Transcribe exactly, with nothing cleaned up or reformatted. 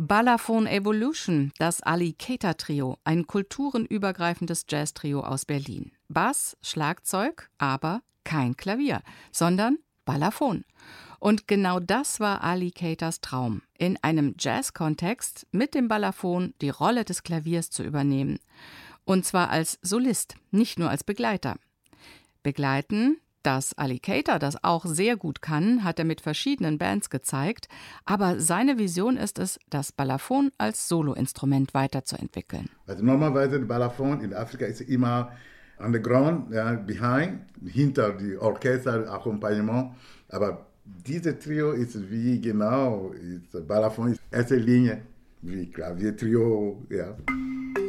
Balafon Evolution, das Ali Keita Trio, ein kulturenübergreifendes Jazz-Trio aus Berlin. Bass, Schlagzeug, aber kein Klavier, sondern Balafon. Und genau das war Ali Keitas Traum, in einem Jazz-Kontext mit dem Balafon die Rolle des Klaviers zu übernehmen. Und zwar als Solist, nicht nur als Begleiter. Begleiten, dass Ali Keita das auch sehr gut kann, hat er mit verschiedenen Bands gezeigt. Aber seine Vision ist es, das Balafon als Soloinstrument weiterzuentwickeln. Also normalerweise das Balafon in Afrika ist immer on the ground, ja, behind, hinter die Orchester, Akkompagnement. Aber dieses Trio ist wie genau, ist Balafon ist erste Linie, wie Klaviertrio, ja.